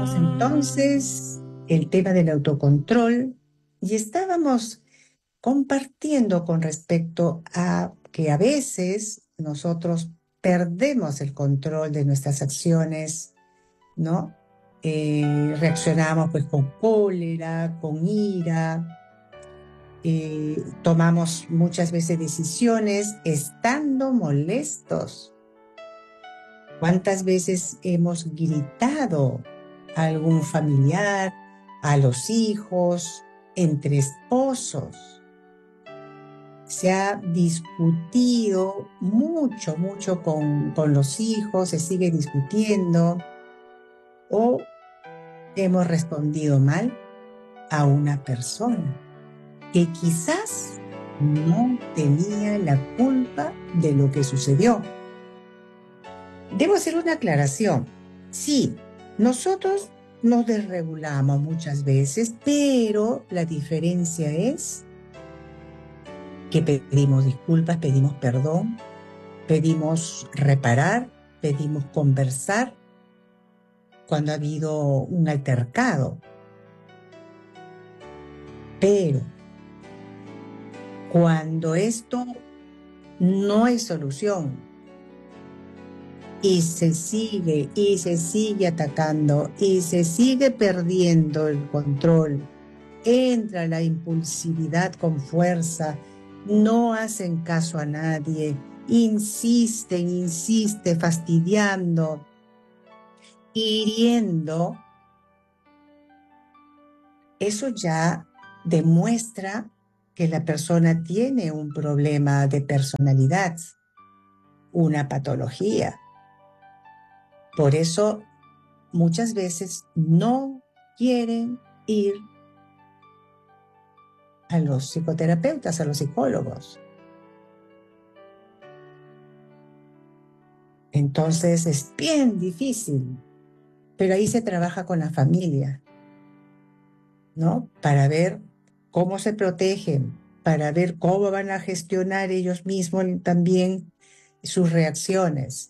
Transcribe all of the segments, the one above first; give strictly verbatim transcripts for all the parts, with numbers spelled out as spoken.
Continuamos entonces el tema del autocontrol y estábamos compartiendo con respecto a que a veces nosotros perdemos el control de nuestras acciones, ¿no? Eh, reaccionamos pues con cólera, con ira, eh, tomamos muchas veces decisiones estando molestos. ¿Cuántas veces hemos gritado a algún familiar, a los hijos, entre esposos? Se ha discutido mucho, mucho con, con los hijos, se sigue discutiendo, o hemos respondido mal a una persona que quizás no tenía la culpa de lo que sucedió. Debo hacer una aclaración. Sí, nosotros nos desregulamos muchas veces, pero la diferencia es que pedimos disculpas, pedimos perdón, pedimos reparar, pedimos conversar cuando ha habido un altercado. Pero cuando esto no hay solución, y se sigue, y se sigue atacando, y se sigue perdiendo el control, entra la impulsividad con fuerza, no hacen caso a nadie, insisten, insisten, fastidiando, hiriendo, eso ya demuestra que la persona tiene un problema de personalidad, una patología. Por eso muchas veces no quieren ir a los psicoterapeutas, a los psicólogos. Entonces es bien difícil, pero ahí se trabaja con la familia, ¿no? Para ver cómo se protegen, para ver cómo van a gestionar ellos mismos también sus reacciones.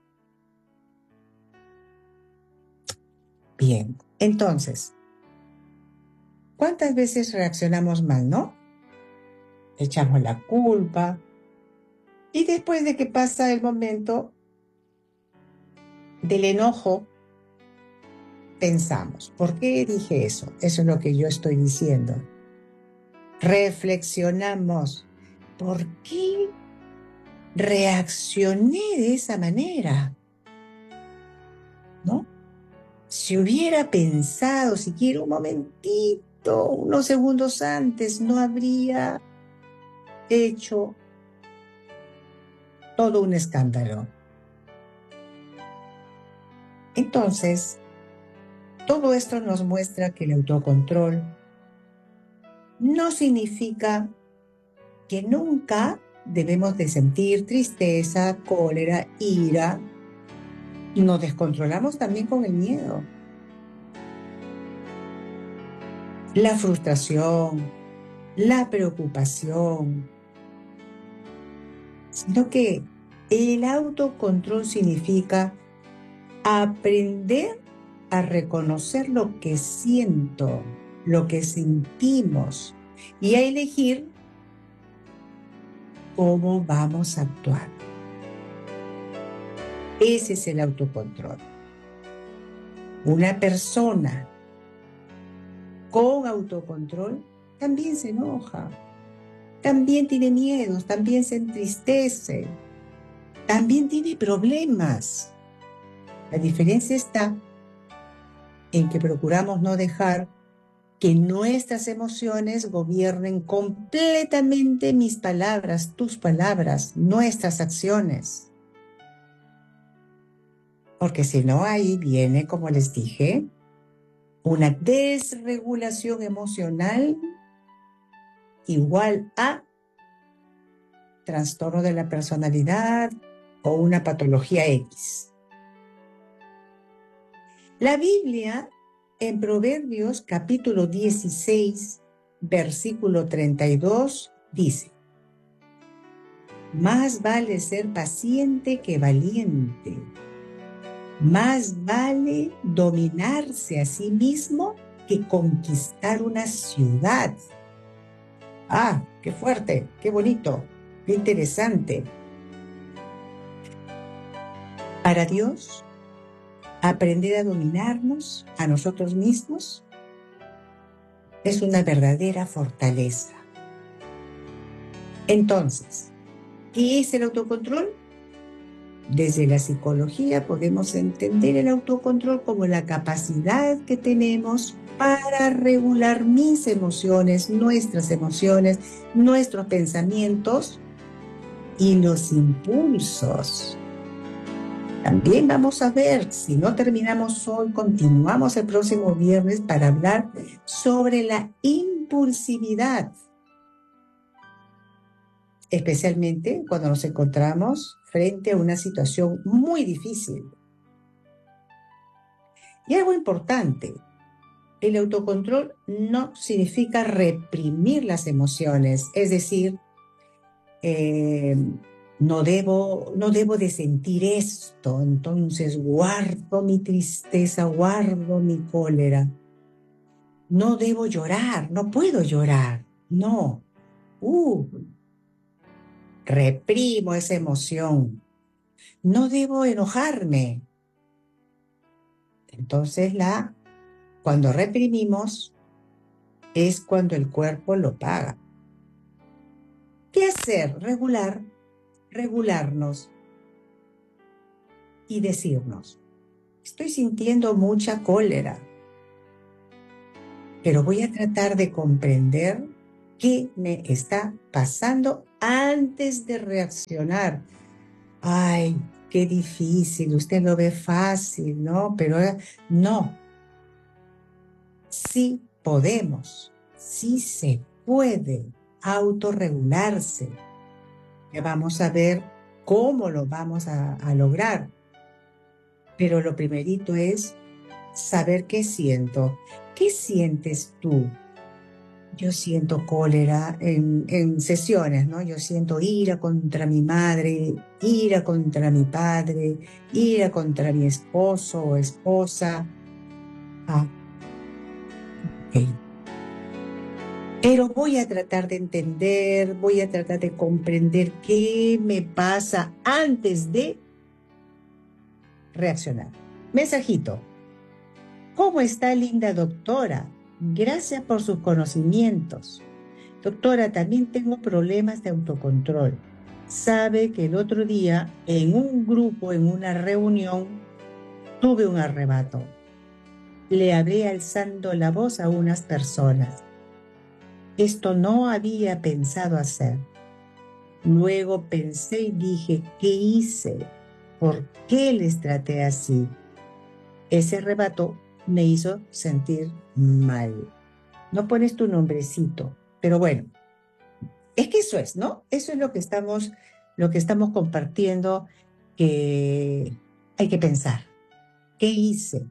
Bien, entonces, ¿cuántas veces reaccionamos mal, no? Echamos la culpa y después de que pasa el momento del enojo, pensamos, ¿por qué dije eso? Eso es lo que yo estoy diciendo. Reflexionamos, ¿por qué reaccioné de esa manera? ¿No? Si hubiera pensado siquiera un momentito, unos segundos antes, no habría hecho todo un escándalo. Entonces, todo esto nos muestra que el autocontrol no significa que nunca debemos de sentir tristeza, cólera, ira. Nos descontrolamos también con el miedo, la frustración, la preocupación, sino que el autocontrol significa aprender a reconocer lo que siento, lo que sentimos y a elegir cómo vamos a actuar. Ese es el autocontrol. Una persona con autocontrol también se enoja, también tiene miedos, también se entristece, también tiene problemas. La diferencia está en que procuramos no dejar que nuestras emociones gobiernen completamente mis palabras, tus palabras, nuestras acciones. Porque si no, ahí viene, como les dije, una desregulación emocional igual a trastorno de la personalidad o una patología X. La Biblia, en Proverbios capítulo dieciséis, versículo treinta y dos, dice: más vale ser paciente que valiente. Más vale dominarse a sí mismo que conquistar una ciudad. Ah, qué fuerte, qué bonito, qué interesante. Para Dios, aprender a dominarnos a nosotros mismos es una verdadera fortaleza. Entonces, ¿qué es el autocontrol? Desde la psicología podemos entender el autocontrol como la capacidad que tenemos para regular mis emociones, nuestras emociones, nuestros pensamientos y los impulsos. También vamos a ver, si no terminamos hoy, continuamos el próximo viernes para hablar sobre la impulsividad, especialmente cuando nos encontramos frente a una situación muy difícil. Y algo importante, el autocontrol no significa reprimir las emociones, es decir, eh, no debo, no debo de sentir esto, entonces guardo mi tristeza, guardo mi cólera. No debo llorar, no puedo llorar, no. Uh, reprimo esa emoción. No debo enojarme. Entonces, la, cuando reprimimos, es cuando el cuerpo lo paga. ¿Qué hacer? Regular, regularnos y decirnos, estoy sintiendo mucha cólera, pero voy a tratar de comprender qué me está pasando antes de reaccionar. Ay, qué difícil, usted lo ve fácil, ¿no? Pero no, sí podemos, sí se puede autorregularse. Ya vamos a ver cómo lo vamos a, a lograr. Pero lo primerito es saber qué siento. ¿Qué sientes tú? Yo siento cólera en, en sesiones, ¿no? Yo siento ira contra mi madre, ira contra mi padre, ira contra mi esposo o esposa. Ah, ok. Pero voy a tratar de entender, voy a tratar de comprender qué me pasa antes de reaccionar. Mensajito. ¿Cómo está, linda doctora? Gracias por sus conocimientos. Doctora, también tengo problemas de autocontrol. Sabe que el otro día, en un grupo, en una reunión, tuve un arrebato. Le hablé alzando la voz a unas personas. Esto no había pensado hacer. Luego pensé y dije, ¿qué hice? ¿Por qué les traté así? Ese arrebato me hizo sentir mal. No pones tu nombrecito, pero bueno, es que eso es, ¿no? Eso es lo que estamos, lo que estamos compartiendo, que hay que pensar. ¿Qué hice?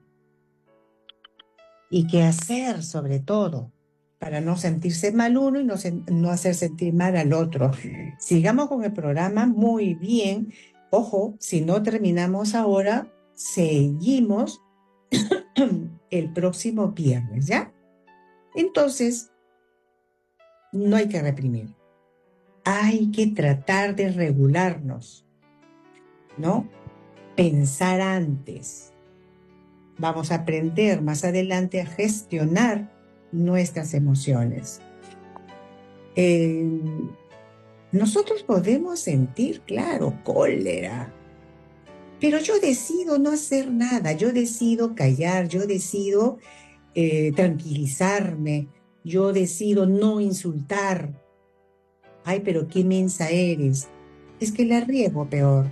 Y qué hacer, sobre todo, para no sentirse mal uno y no, sen- no hacer sentir mal al otro. Sigamos con el programa muy bien. Ojo, si no terminamos ahora, seguimos el próximo viernes, ¿ya? Entonces, no hay que reprimir. Hay que tratar de regularnos, ¿no? Pensar antes. Vamos a aprender más adelante a gestionar nuestras emociones. Eh, nosotros podemos sentir, claro, cólera, pero yo decido no hacer nada, yo decido callar, yo decido eh, tranquilizarme, yo decido no insultar. Ay, pero qué mensa eres. Es que la riego peor.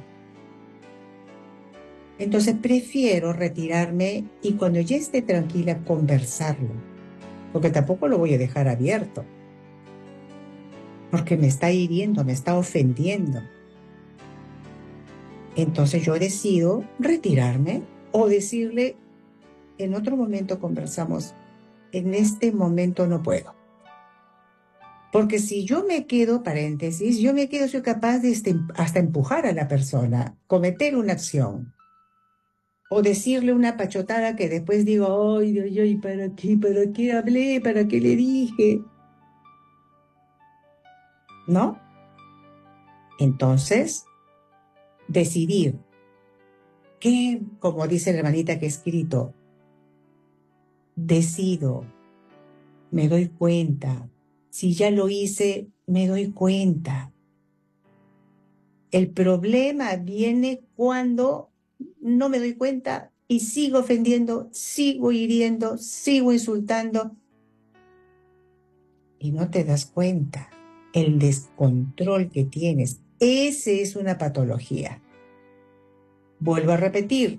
Entonces prefiero retirarme y cuando ya esté tranquila conversarlo, porque tampoco lo voy a dejar abierto, porque me está hiriendo, me está ofendiendo. Entonces yo decido retirarme o decirle, en otro momento conversamos, en este momento no puedo. Porque si yo me quedo, paréntesis, yo me quedo, soy capaz de este, hasta empujar a la persona, cometer una acción. o decirle una pachotada que después digo, ay, Dios, ay, ¿para qué? ¿Para qué hablé? ¿Para qué le dije? ¿No? Entonces, decidir que, como dice la hermanita que he escrito, decido, me doy cuenta. Si ya lo hice, me doy cuenta. El problema viene cuando no me doy cuenta y sigo ofendiendo, sigo hiriendo, sigo insultando y no te das cuenta. El descontrol que tienes, ese es una patología. Vuelvo a repetir,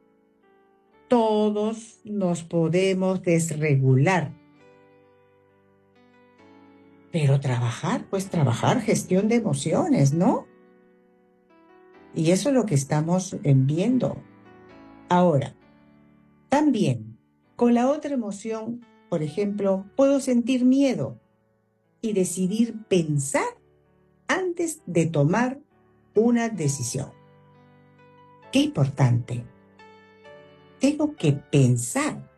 todos nos podemos desregular. Pero trabajar, pues trabajar gestión de emociones, ¿no? Y eso es lo que estamos viendo. Ahora, también, con la otra emoción, por ejemplo, puedo sentir miedo y decidir pensar antes de tomar una decisión. Qué importante. Tengo que pensar.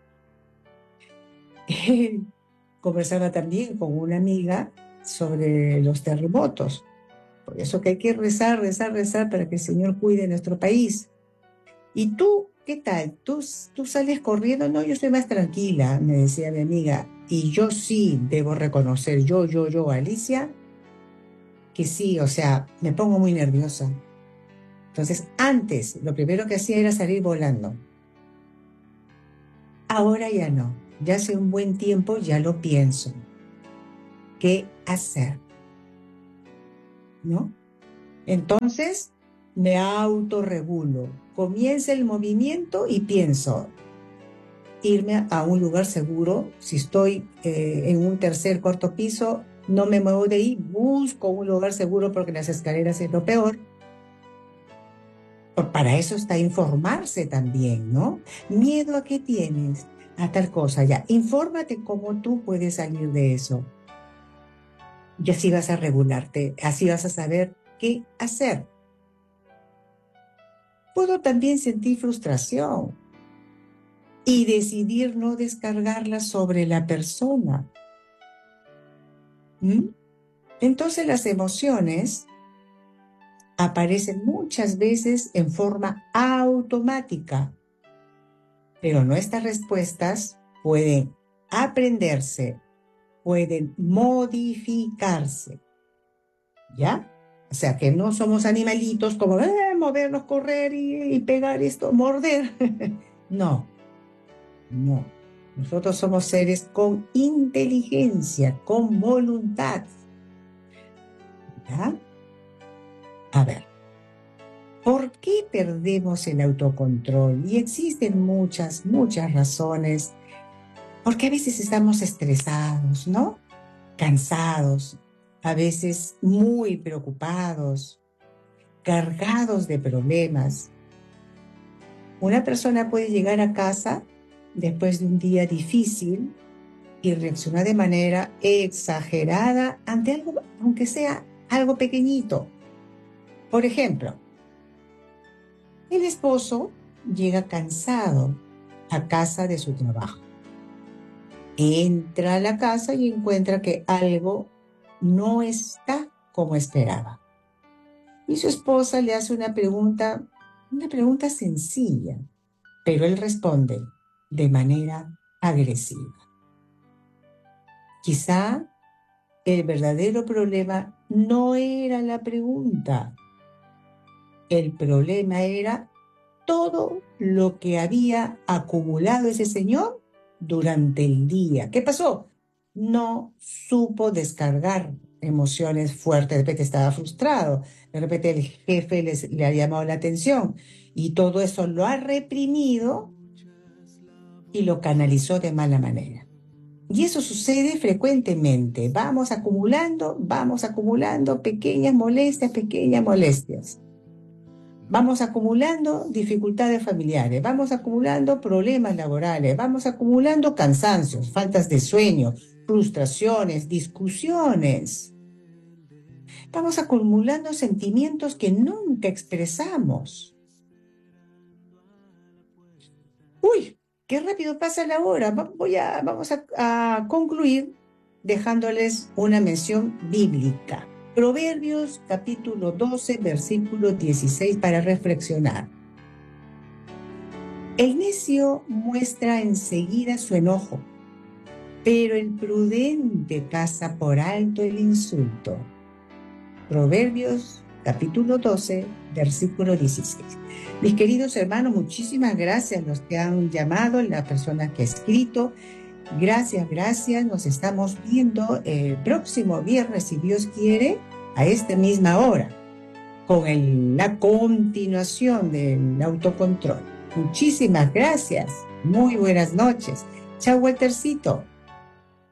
Conversaba también con una amiga sobre los terremotos. Por eso que hay que rezar, rezar, rezar para que el Señor cuide nuestro país. ¿Y tú qué tal? ¿Tú, tú sales corriendo? No, yo estoy más tranquila, me decía mi amiga. Y yo sí debo reconocer, yo, yo, yo, Alicia, que sí, o sea, me pongo muy nerviosa. Entonces, antes, lo primero que hacía era salir volando. Ahora ya no. Ya hace un buen tiempo ya lo pienso. ¿Qué hacer? ¿No? Entonces, me autorregulo. Comienza el movimiento y pienso irme a un lugar seguro. Si estoy eh, en un tercer, cuarto piso, no me muevo de ahí, busco un lugar seguro porque las escaleras es lo peor. Para eso está informarse también, ¿no? ¿Miedo a qué tienes? A tal cosa, ya. Infórmate cómo tú puedes salir de eso. Y así vas a regularte, así vas a saber qué hacer. Puedo también sentir frustración y decidir no descargarla sobre la persona. ¿Mm? Entonces las emociones aparecen muchas veces en forma automática, pero nuestras respuestas pueden aprenderse, pueden modificarse, ¿ya? O sea, que no somos animalitos como eh, movernos, correr y, y pegar esto, morder. No, no. Nosotros somos seres con inteligencia, con voluntad. ¿Ya? A ver, ¿por qué perdemos el autocontrol? Y existen muchas, muchas razones. Porque a veces estamos estresados, ¿no? Cansados, a veces muy preocupados, cargados de problemas. Una persona puede llegar a casa después de un día difícil y reacciona de manera exagerada ante algo, aunque sea algo pequeñito. Por ejemplo, el esposo llega cansado a casa de su trabajo. Entra a la casa y encuentra que algo no está como esperaba. Y su esposa le hace una pregunta, una pregunta sencilla, pero él responde de manera agresiva. Quizá el verdadero problema no era la pregunta. El problema era todo lo que había acumulado ese señor durante el día. ¿Qué pasó? No supo descargar emociones fuertes. De repente estaba frustrado, de repente el jefe les, le ha llamado la atención y todo eso lo ha reprimido y lo canalizó de mala manera. Y eso sucede frecuentemente. Vamos acumulando, vamos acumulando pequeñas molestias, pequeñas molestias. Vamos acumulando dificultades familiares, vamos acumulando problemas laborales, vamos acumulando cansancios, faltas de sueño, frustraciones, discusiones. Vamos acumulando sentimientos que nunca expresamos. Uy, qué rápido pasa la hora. Va- Voy a, vamos a, a concluir dejándoles una mención bíblica. Proverbios capítulo doce, versículo dieciséis para reflexionar. El necio muestra enseguida su enojo, pero el prudente pasa por alto el insulto. Proverbios capítulo doce, versículo dieciséis. Mis queridos hermanos, muchísimas gracias los que han llamado, la persona que ha escrito. Gracias, gracias. Nos estamos viendo el próximo viernes, si Dios quiere, a esta misma hora, con el- la continuación del autocontrol. Muchísimas gracias. Muy buenas noches. Chao, Waltercito.